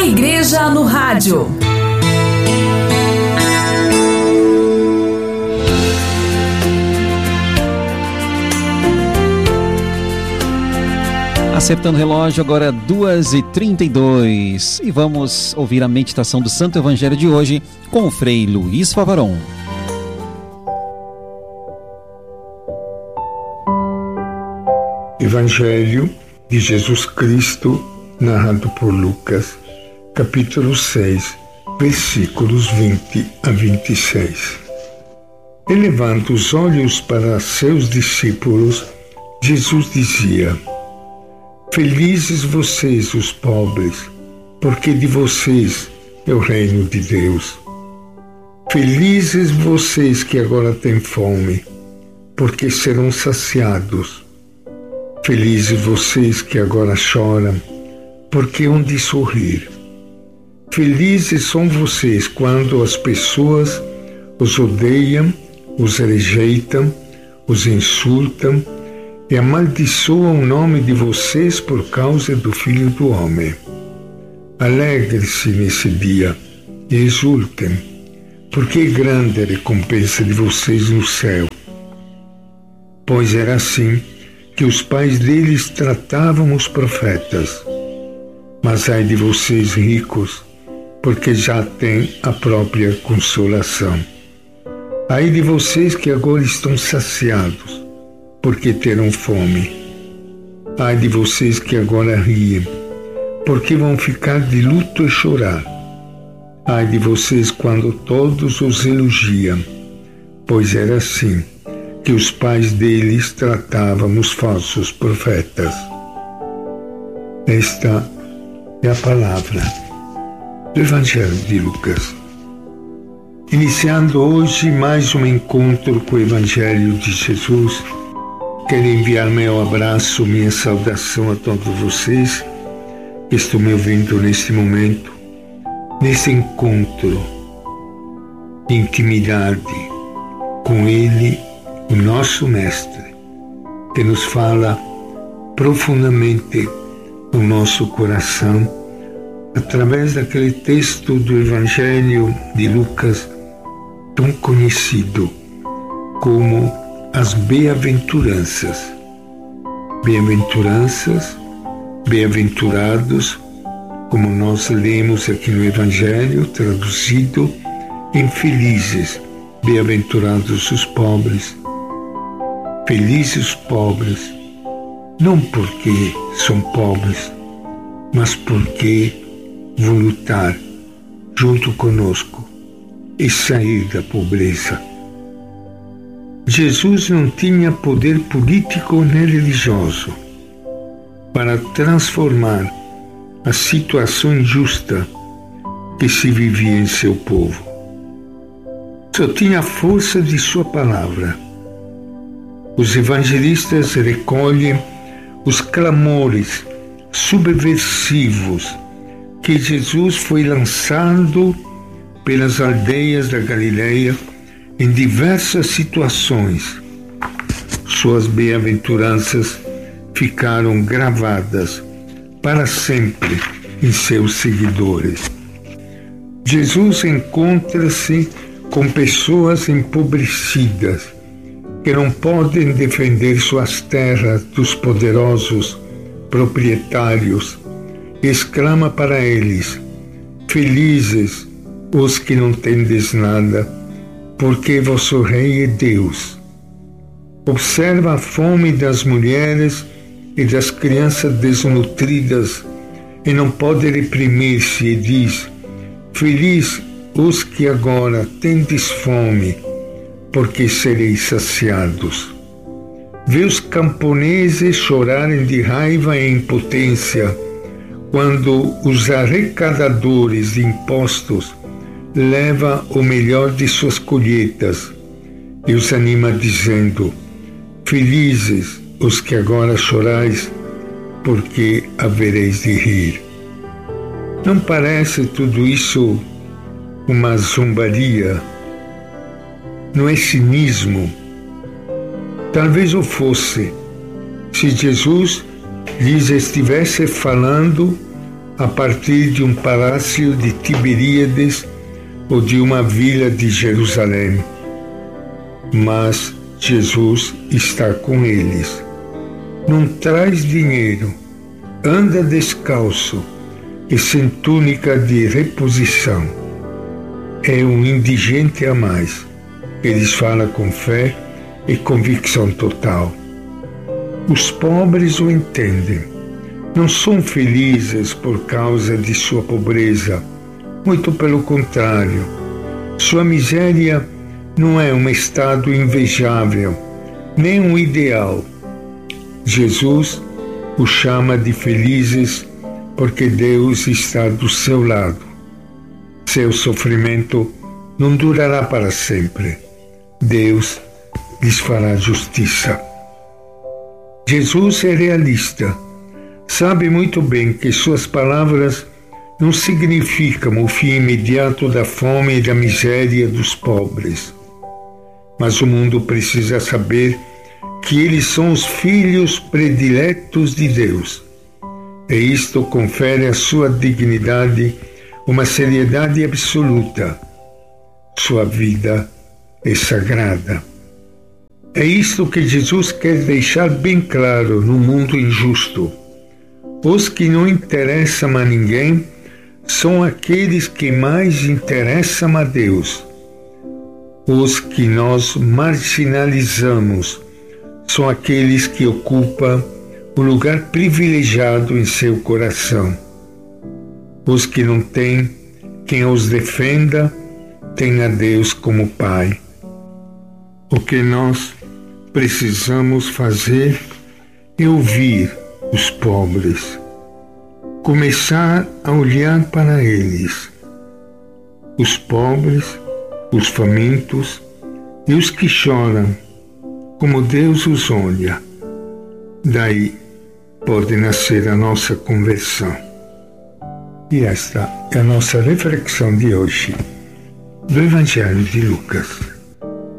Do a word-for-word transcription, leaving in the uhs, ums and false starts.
A Igreja no Rádio. Acertando o relógio, agora duas e trinta e dois. E vamos ouvir a meditação do Santo Evangelho de hoje com o Frei Luiz Favaron. Evangelho de Jesus Cristo, narrado por Lucas, capítulo seis, versículos vinte a vinte e seis. Elevando os olhos para seus discípulos, Jesus dizia: Felizes vocês, os pobres, porque de vocês é o reino de Deus. Felizes vocês que agora têm fome, porque serão saciados. Felizes vocês que agora choram, porque hão de sorrir. Felizes são vocês quando as pessoas os odeiam, os rejeitam, os insultam e amaldiçoam o nome de vocês por causa do Filho do Homem. Alegre-se nesse dia e exultem, porque é grande a recompensa de vocês no céu. Pois era assim que os pais deles tratavam os profetas. Mas ai de vocês ricos, porque já têm a própria consolação. Ai de vocês que agora estão saciados, porque terão fome. Ai de vocês que agora riem, porque vão ficar de luto e chorar. Ai de vocês quando todos os elogiam, pois era assim que os pais deles tratavam os falsos profetas. Esta é a palavra do Evangelho de Lucas. Iniciando hoje mais um encontro com o Evangelho de Jesus, quero enviar meu abraço, minha saudação a todos vocês que estão me ouvindo neste momento, nesse encontro de intimidade com Ele, o nosso Mestre, que nos fala profundamente no nosso coração, através daquele texto do Evangelho de Lucas, tão conhecido como as bem-aventuranças. Bem-aventuranças, bem-aventurados, como nós lemos aqui no Evangelho, traduzido em felizes, bem-aventurados os pobres. Felizes os pobres, não porque são pobres, mas porque vão lutar junto conosco e sair da pobreza. Jesus não tinha poder político nem religioso para transformar a situação injusta que se vivia em seu povo. Só tinha a força de sua palavra. Os evangelistas recolhem os clamores subversivos que Jesus foi lançando pelas aldeias da Galileia em diversas situações. Suas bem-aventuranças ficaram gravadas para sempre em seus seguidores. Jesus encontra-se com pessoas empobrecidas que não podem defender suas terras dos poderosos proprietários, e exclama para eles: Felizes os que não tendes nada, porque vosso Rei é Deus. Observa a fome das mulheres e das crianças desnutridas e não pode reprimir-se e diz: Feliz os que agora tendes fome, porque sereis saciados. Vê os camponeses chorarem de raiva e impotência quando os arrecadadores de impostos levam o melhor de suas colheitas e os anima dizendo: Felizes os que agora chorais, porque havereis de rir. Não parece tudo isso uma zombaria? Não é cinismo? Talvez o fosse, se Jesus lhes estivesse falando a partir de um palácio de Tiberíades ou de uma vila de Jerusalém. Mas Jesus está com eles. Não traz dinheiro, anda descalço e sem túnica de reposição. É um indigente a mais. Eles falam com fé e convicção total. Os pobres o entendem. Não são felizes por causa de sua pobreza. Muito pelo contrário. Sua miséria não é um estado invejável, nem um ideal. Jesus os chama de felizes porque Deus está do seu lado. Seu sofrimento não durará para sempre. Deus lhes fará justiça. Jesus é realista. Sabe muito bem que suas palavras não significam o fim imediato da fome e da miséria dos pobres. Mas o mundo precisa saber que eles são os filhos prediletos de Deus. E isto confere à sua dignidade uma seriedade absoluta. Sua vida é sagrada. É isto que Jesus quer deixar bem claro no mundo injusto. Os que não interessam a ninguém são aqueles que mais interessam a Deus. Os que nós marginalizamos são aqueles que ocupam o lugar privilegiado em seu coração. Os que não têm quem os defenda têm a Deus como Pai. O que nós precisamos fazer é ouvir os pobres, começar a olhar para eles, os pobres, os famintos e os que choram, como Deus os olha. Daí pode nascer a nossa conversão. E esta é a nossa reflexão de hoje do Evangelho de Lucas.